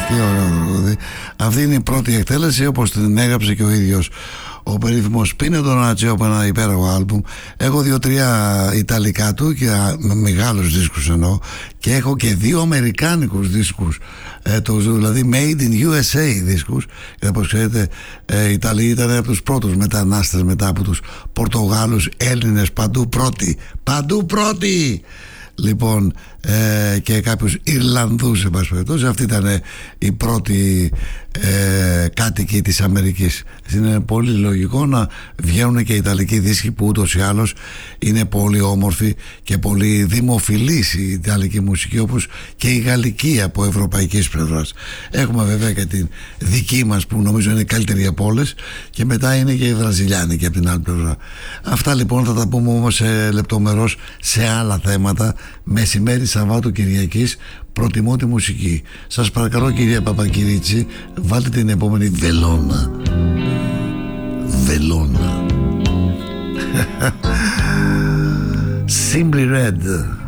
Τι ωραίο τραγούδι. Αυτή είναι η πρώτη εκτέλεση όπως την έγραψε και ο ίδιος ο περίφημος Πίνο Ντονάτσιο από ένα υπέροχο άλμπουμ. Έχω 2-3 ιταλικά του και μεγάλους δίσκους εννοώ, και έχω και 2 αμερικάνικους δίσκους, δηλαδή Made in USA δίσκους. Και όπως ξέρετε, οι Ιταλοί ήταν από τους πρώτους μετανάστες μετά από τους Πορτογάλους, Έλληνες, παντού πρώτοι. Λοιπόν, και κάποιους Ιρλανδούς, εν πάση περιπτώσει. Αυτή ήταν η πρώτη κάτοικοι της Αμερικής. Είναι πολύ λογικό να βγαίνουν και οι Ιταλικοί δίσκοι, που ούτως ή άλλως είναι πολύ όμορφη και πολύ δημοφιλής η Ιταλική μουσική, όπως και η Γαλλική από ευρωπαϊκής πλευράς. Έχουμε βέβαια και την δική μας, που νομίζω είναι καλύτερη από όλες, και μετά είναι και η Βραζιλιάνικη από την άλλη πλευρά. Αυτά λοιπόν θα τα πούμε όμως λεπτομερώς σε άλλα θέματα. Μεσημέρι Σαββάτου Κυριακής προτιμώ τη μουσική. Σας παρακαλώ, κυρία Παπακυρίτσι, βάλτε την επόμενη βελόνα. Simply Red.